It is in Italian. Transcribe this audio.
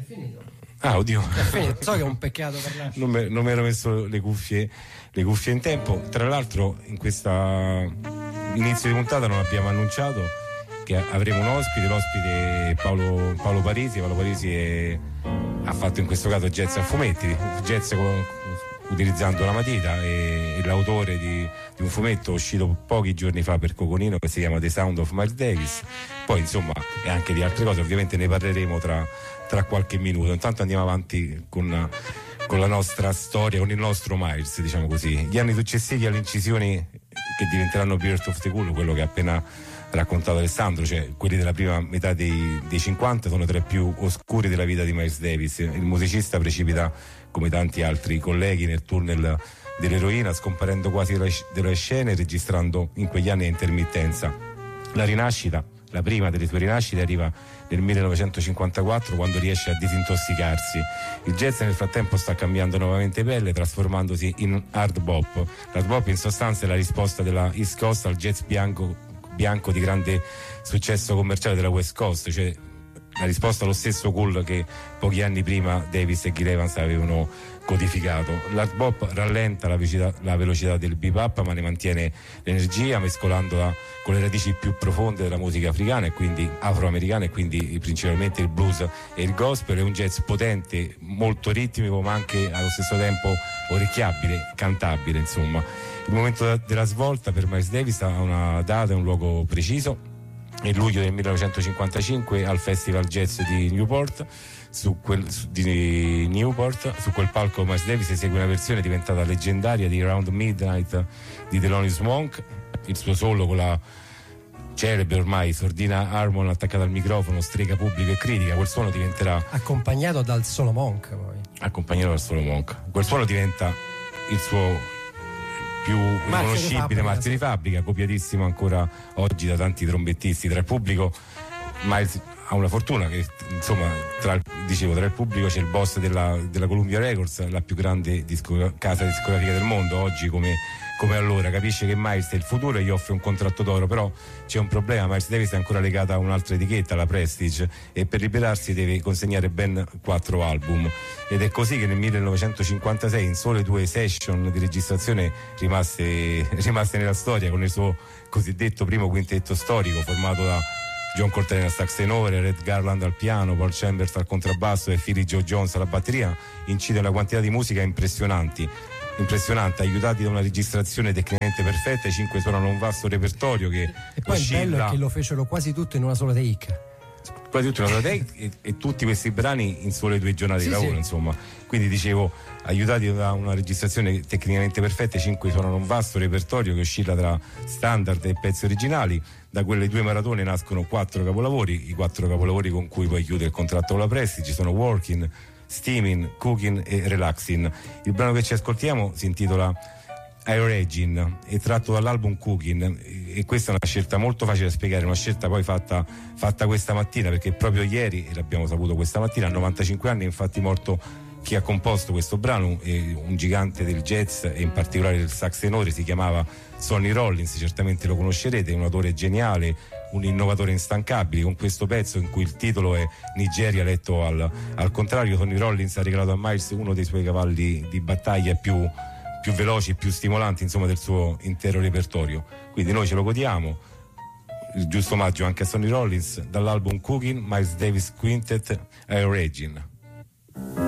finito. Ah, oddio. So che è un peccato parlare. Non mi ero messo le cuffie in tempo. Tra l'altro in questa inizio di puntata non abbiamo annunciato che avremo un ospite, l'ospite è Paolo Parisi. Paolo Parisi ha fatto in questo caso jazz a fumetti, jazz utilizzando la matita, e l'autore di un fumetto uscito pochi giorni fa per Coconino che si chiama The Sound of Miles Davis. Poi insomma e anche di altre cose, ovviamente ne parleremo tra qualche minuto. Intanto andiamo avanti con la nostra storia, con il nostro Miles, diciamo così. Gli anni successivi alle incisioni che diventeranno Birth of the Cool, quello che ha appena raccontato Alessandro, cioè quelli della prima metà dei 50, sono tra i più oscuri della vita di Miles Davis. Il musicista precipita, come tanti altri colleghi, nel tunnel dell'eroina, scomparendo quasi dalle scene e registrando in quegli anni a intermittenza. La rinascita, la prima delle sue rinascite, arriva nel 1954, quando riesce a disintossicarsi. Il jazz nel frattempo sta cambiando nuovamente pelle, trasformandosi in hard bop. L'hard bop in sostanza è la risposta della East Coast al jazz bianco di grande successo commerciale della West Coast, cioè la risposta allo stesso cool che pochi anni prima Davis e Gil Evans avevano codificato. L'hard bop rallenta la velocità del bebop, ma ne mantiene l'energia, mescolandola con le radici più profonde della musica africana e quindi afroamericana, e quindi principalmente il blues e il gospel. È un jazz potente, molto ritmico, ma anche allo stesso tempo orecchiabile, cantabile, insomma. Il momento della svolta per Miles Davis ha una data e un luogo preciso: è luglio del 1955 al Festival Jazz di Newport. Su quel palco Miles Davis esegue una versione diventata leggendaria di Around Midnight di Thelonious Monk. Il suo solo, con la celebre ormai sordina Harmon attaccata al microfono, strega pubblico e critica, quel suono diventerà accompagnato dal solo Monk. Quel suono diventa il suo più riconoscibile marchio di fabbrica, copiatissimo ancora oggi da tanti trombettisti. Tra il pubblico Miles ha una fortuna che, insomma, tra il pubblico c'è il boss della Columbia Records, la più grande casa discografica del mondo, oggi come allora. Capisce che Miles è il futuro e gli offre un contratto d'oro, però c'è un problema: Miles Davis è ancora legata a un'altra etichetta, la Prestige, e per liberarsi deve consegnare ben 4 album. Ed è così che nel 1956, in sole 2 session di registrazione rimaste nella storia, con il suo cosiddetto primo quintetto storico formato da John Coltrane al sax tenore, Red Garland al piano, Paul Chambers al contrabbasso e Philly Joe Jones alla batteria, incide una quantità di musica impressionante, aiutati da una registrazione tecnicamente perfetta. I 5 suonano un vasto repertorio che e poi il bello è che lo fecero quasi tutto in una sola take. E tutti questi brani in sole 2 giornate di lavoro, insomma. Quindi dicevo, aiutati da una registrazione tecnicamente perfetta, i 5 suonano un vasto repertorio che oscilla tra standard e pezzi originali. Da quelle 2 maratone nascono 4 capolavori, i 4 capolavori con cui poi chiude il contratto con la Prestige sono Working, Steaming, Cooking e Relaxing. Il brano che ci ascoltiamo si intitola Aeragin, è tratto dall'album Cooking, e questa è una scelta molto facile da spiegare, una scelta poi fatta questa mattina, perché proprio ieri, e l'abbiamo saputo questa mattina, a 95 anni è infatti morto chi ha composto questo brano, un gigante del jazz e in particolare del sax tenore. Si chiamava Sonny Rollins, certamente lo conoscerete, è un autore geniale, un innovatore instancabile. Con questo pezzo, in cui il titolo è Nigeria letto al contrario, Sonny Rollins ha regalato a Miles uno dei suoi cavalli di battaglia più veloci, più stimolanti, insomma, del suo intero repertorio. Quindi noi ce lo godiamo, il giusto omaggio anche a Sonny Rollins, dall'album Cooking, Miles Davis Quintet, Aeragin.